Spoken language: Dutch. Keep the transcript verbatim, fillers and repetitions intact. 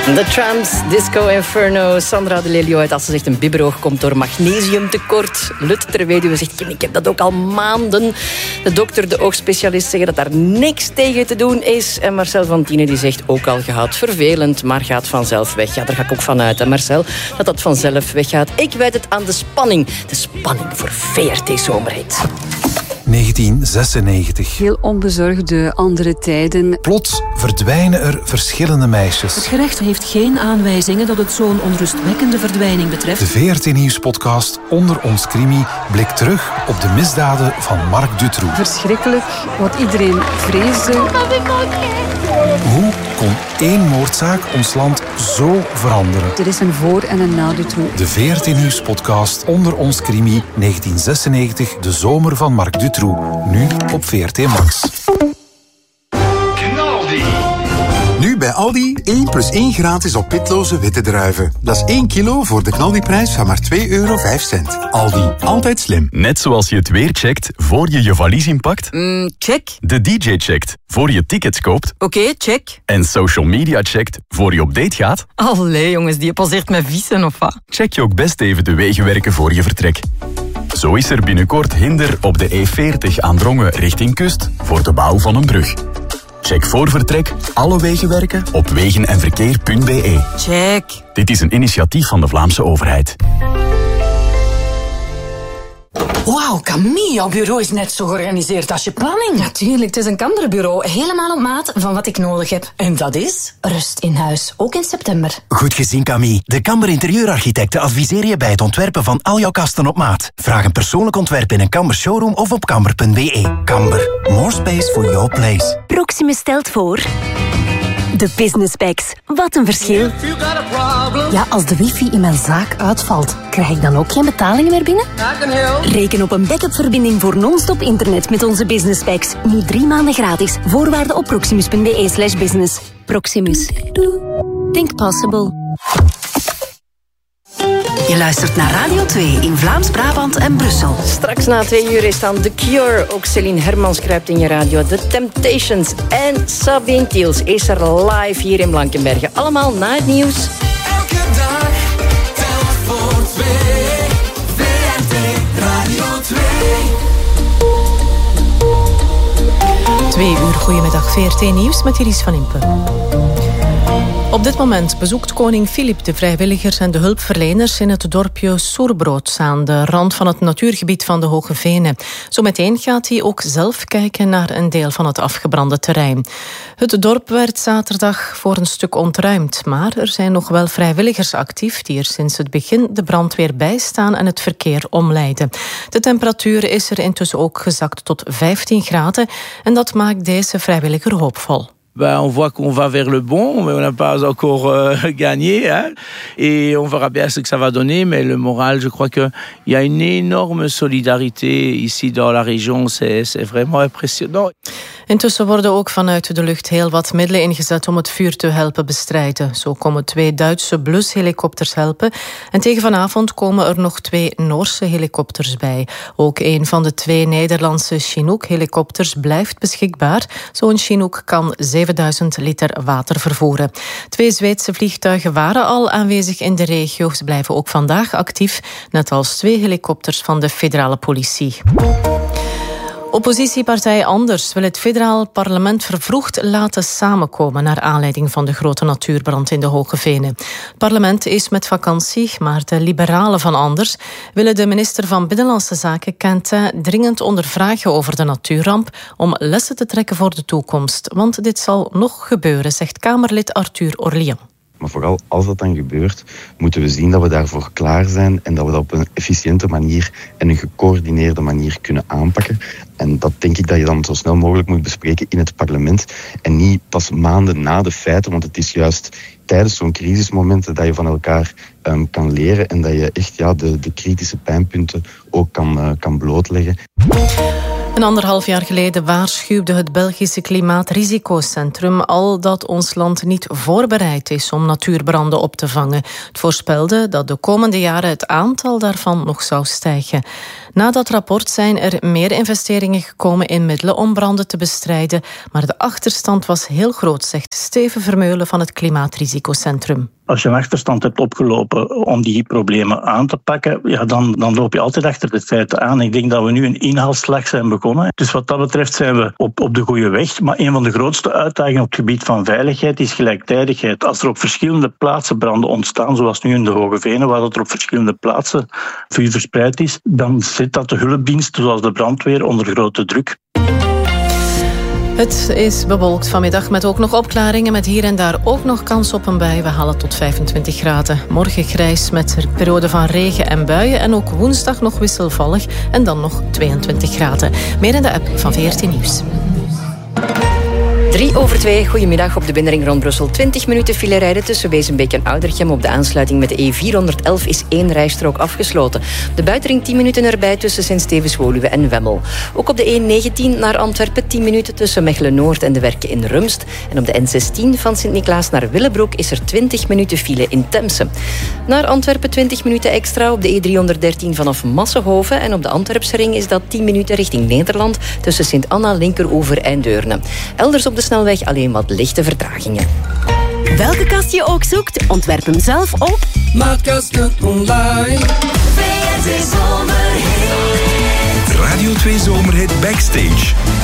The Tramps, Disco Inferno. Sandra de Lelio uit Assen zegt een bibberoog komt door magnesiumtekort. Lut ter Weduwe zegt, ik heb dat ook al maanden. De dokter, de oogspecialist zeggen dat daar niks tegen te doen is. En Marcel van Tienen die zegt ook al gehad. Vervelend, maar gaat vanzelf weg. Ja, daar ga ik ook van uit, hè Marcel, dat dat vanzelf weggaat. Ik wijd het aan de spanning. De spanning voor V R T Zomerhit. negentien zesennegentig. Heel onbezorgde andere tijden. Plots verdwijnen er verschillende meisjes. Het gerecht heeft geen aanwijzingen dat het zo'n onrustwekkende verdwijning betreft. De V R T Nieuws-podcast Onder ons Crimi blikt terug op de misdaden van Marc Dutroux. Verschrikkelijk, wat iedereen vreesde. Hoe kon één moordzaak ons land zo veranderen? Er is een voor- en een na Dutroux. De V R T Nieuws-podcast Onder ons Crimi negentien zesennegentig, de zomer van Marc Dutroux. Nu op V R T Max. Nu bij Aldi één plus één gratis op pitloze witte druiven. Dat is één kilo voor de knaldiprijs van maar twee euro vijf cent. Aldi, altijd slim. Net zoals je het weer checkt voor je je valies inpakt. Mm, check. De D J checkt voor je tickets koopt. Oké, okay, check. En social media checkt voor je op date gaat. Allee jongens, die passeert met vissen of wat? Check je ook best even de wegenwerken voor je vertrek. Zo is er binnenkort hinder op de E veertig aan Drongen richting kust voor de bouw van een brug. Check voor vertrek alle wegenwerken op wegen en verkeer punt b e. Check. Dit is een initiatief van de Vlaamse overheid. Wauw, Camille, jouw bureau is net zo georganiseerd als je planning. Natuurlijk, het is een Kamberbureau. Helemaal op maat van wat ik nodig heb. En dat is? Rust in huis, ook in september. Goed gezien, Camille. De Kamber interieurarchitecten adviseren je bij het ontwerpen van al jouw kasten op maat. Vraag een persoonlijk ontwerp in een Kamber showroom of op kamber punt b e. Kamber, more space for your place. Proximus stelt voor... De Business Packs. Wat een verschil. Ja, als de wifi in mijn zaak uitvalt, krijg ik dan ook geen betalingen meer binnen? Reken op een backup-verbinding voor non-stop internet met onze Business Packs. Nu drie maanden gratis. Voorwaarden op proximus punt b e slash business. Proximus. Think possible. Je luistert naar Radio twee in Vlaams-Brabant en Brussel. Straks na twee uur is dan The Cure. Ook Céline Hermans kruipt in je radio. The Temptations en Sabine Tiels is er live hier in Blankenberge. Allemaal na het nieuws. Elke dag telt voor twee. V R T Radio twee. Twee uur, goedemiddag. V R T Nieuws met Iris van Impen. Op dit moment bezoekt koning Filip de vrijwilligers en de hulpverleners in het dorpje Soerbroods aan de rand van het natuurgebied van de Hoge Venen. Zometeen gaat hij ook zelf kijken naar een deel van het afgebrande terrein. Het dorp werd zaterdag voor een stuk ontruimd, maar er zijn nog wel vrijwilligers actief die er sinds het begin de brandweer bijstaan en het verkeer omleiden. De temperatuur is er intussen ook gezakt tot vijftien graden en dat maakt deze vrijwilliger hoopvol. Ben, on voit qu'on va vers le bon, mais on n'a pas encore euh, gagné. Hein? Et on verra bien ce que ça va donner. Mais le moral, je crois qu'il y a une énorme solidarité ici dans la région. C'est, c'est vraiment impressionnant. Intussen worden ook vanuit de lucht heel wat middelen ingezet om het vuur te helpen bestrijden. Zo komen twee Duitse blushelikopters helpen. En tegen vanavond komen er nog twee Noorse helikopters bij. Ook een van de twee Nederlandse Chinook-helikopters blijft beschikbaar. Zo'n Chinook kan zevenduizend liter water vervoeren. Twee Zweedse vliegtuigen waren al aanwezig in de regio. Ze blijven ook vandaag actief, net als twee helikopters van de federale politie. Oppositiepartij Anders wil het federaal parlement vervroegd laten samenkomen naar aanleiding van de grote natuurbrand in de Hoge Venen. Het parlement is met vakantie, maar de liberalen van Anders willen de minister van Binnenlandse Zaken Quentin dringend ondervragen over de natuurramp om lessen te trekken voor de toekomst. Want dit zal nog gebeuren, zegt Kamerlid Arthur Orlian. Maar vooral als dat dan gebeurt, moeten we zien dat we daarvoor klaar zijn en dat we dat op een efficiënte manier en een gecoördineerde manier kunnen aanpakken. En dat denk ik dat je dan zo snel mogelijk moet bespreken in het parlement en niet pas maanden na de feiten, want het is juist tijdens zo'n crisismomenten dat je van elkaar um, kan leren en dat je echt ja, de, de kritische pijnpunten ook kan, uh, kan blootleggen. Een anderhalf jaar geleden waarschuwde het Belgische Klimaatrisico-centrum al dat ons land niet voorbereid is om natuurbranden op te vangen. Het voorspelde dat de komende jaren het aantal daarvan nog zou stijgen. Na dat rapport zijn er meer investeringen gekomen in middelen om branden te bestrijden, maar de achterstand was heel groot, zegt Steven Vermeulen van het Klimaatrisico-centrum. Als je een achterstand hebt opgelopen om die problemen aan te pakken, ja, dan, dan loop je altijd achter de feiten aan. Ik denk dat we nu een inhaalslag zijn begonnen. Dus wat dat betreft zijn we op, op de goede weg. Maar een van de grootste uitdagingen op het gebied van veiligheid is gelijktijdigheid. Als er op verschillende plaatsen branden ontstaan, zoals nu in de Hoge Venen, waar dat er op verschillende plaatsen vuur verspreid is, dan zet dat de hulpdiensten, zoals de brandweer, onder grote druk. Het is bewolkt vanmiddag met ook nog opklaringen, met hier en daar ook nog kans op een bui. We halen tot vijfentwintig graden. Morgen grijs met een periode van regen en buien en ook woensdag nog wisselvallig en dan nog tweeëntwintig graden. Meer in de app van V R T Nieuws. Drie over twee, goedemiddag op de binnenring rond Brussel. twintig minuten file rijden tussen Wezenbeek en Oudergem. Op de aansluiting met de E vierhonderdelf is één rijstrook afgesloten. De buitenring tien minuten erbij tussen Sint-Stevens-Woluwe en Wemmel. Ook op de E negentien naar Antwerpen tien minuten tussen Mechelen-Noord en de Werken in Rumst. En op de N zestien van Sint-Niklaas naar Willebroek is er twintig minuten file in Temse. Naar Antwerpen twintig minuten extra op de E driehonderddertien vanaf Massenhoven. En op de Antwerpse ring is dat tien minuten richting Nederland tussen Sint-Anna, Linkeroever en Deurne. Elders op de snelweg alleen wat lichte vertragingen. Welke kast je ook zoekt, ontwerp hem zelf op Maatkasten online. V R T Zomerhit. Radio twee Zomerhit Backstage.